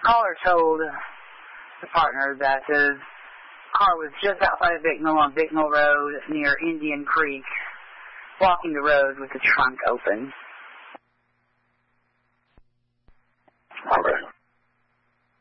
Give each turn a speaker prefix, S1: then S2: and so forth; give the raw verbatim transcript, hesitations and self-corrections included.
S1: caller told the partner that the car was just outside of Bicknell on Bicknell Road near Indian Creek, walking the road with the trunk open.
S2: Okay.